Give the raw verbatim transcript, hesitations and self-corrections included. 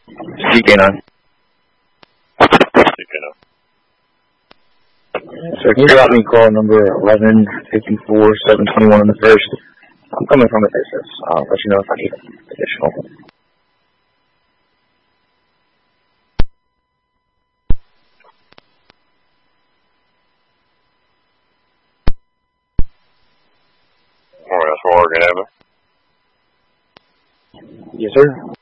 C K nine. C K nine. So can you drop me call number eleven fifty-four seven twenty-one on the first? I'm coming from a distance. I'll let you know if I need additional. Alright, that's for Oregon Avenue. Yes, sir.